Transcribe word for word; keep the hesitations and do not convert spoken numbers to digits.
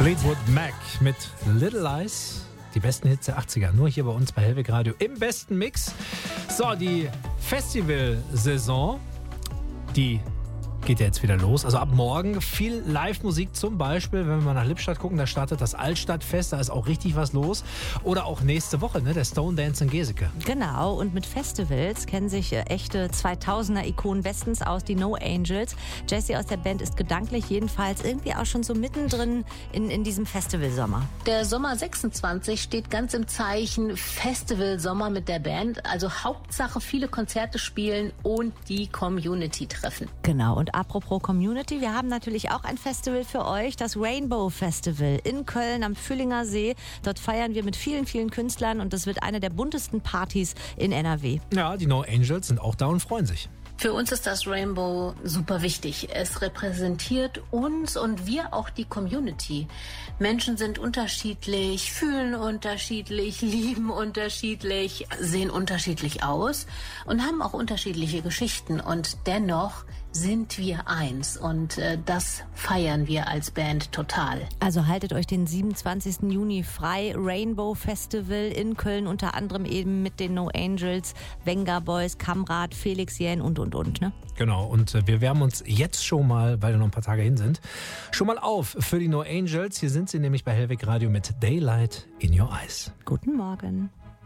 Fleetwood Mac mit Little Lies. Die besten Hits der achtziger. Nur hier bei uns bei Hellweg Radio im besten Mix. So, die Festivalsaison, die geht ja jetzt wieder los. Also ab morgen viel Live-Musik, zum Beispiel, wenn wir mal nach Lippstadt gucken, da startet das Altstadtfest, da ist auch richtig was los. Oder auch nächste Woche, ne, der Stone Dance in Geseke. Genau, und mit Festivals kennen sich äh, echte zweitausender-Ikonen bestens aus, die No Angels. Jessie aus der Band ist gedanklich jedenfalls irgendwie auch schon so mittendrin in, in diesem Festivalsommer. Der Sommer sechsundzwanzig steht ganz im Zeichen Festivalsommer mit der Band. Also Hauptsache viele Konzerte spielen und die Community treffen. Genau, und apropos Community, wir haben natürlich auch ein Festival für euch, das Rainbow Festival in Köln am Fühlinger See. Dort feiern wir mit vielen, vielen Künstlern und das wird eine der buntesten Partys in N R W. Ja, die No Angels sind auch da und freuen sich. Für uns ist das Rainbow super wichtig. Es repräsentiert uns und wir auch die Community. Menschen sind unterschiedlich, fühlen unterschiedlich, lieben unterschiedlich, sehen unterschiedlich aus und haben auch unterschiedliche Geschichten. Und dennoch sind wir eins und äh, das feiern wir als Band total. Also haltet euch den siebenundzwanzigsten Juni frei. Rainbow Festival in Köln, unter anderem eben mit den No Angels, Venga Boys, Kamrat, Felix Jähn und und und. Ne? Genau, und äh, wir wärmen uns jetzt schon mal, weil wir noch ein paar Tage hin sind, schon mal auf für die No Angels. Hier sind sie nämlich bei Hellweg Radio mit Daylight in Your Eyes. Guten Morgen.